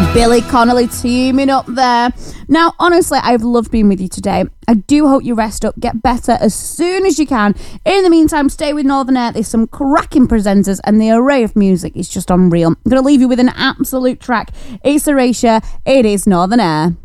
Billy Connolly teaming up there. Now, honestly, I've loved being with you today. I do hope you rest up, get better as soon as you can. In the meantime, stay with Northern Air. There's some cracking presenters and the array of music is just unreal. I'm going to leave you with an absolute track. It's Erasure. It is Northern Air.